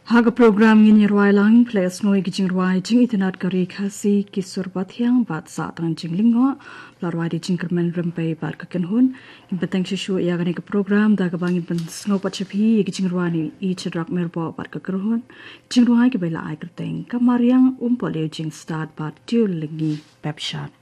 Haga program ngini ruai lang players noi gijing ruai jing internet kari khasi kisur bathiang bat sa tangan jing lingo larwai di jing kermen rempai bat kakenhun in petang shishu ya gani ke program da kabang in snow pachapi gijing ruai ni I chedrak merbo bat kakerhun jing ruai ke bela ai kerteng kamariang umpole jing start bat tiu lingi pepshat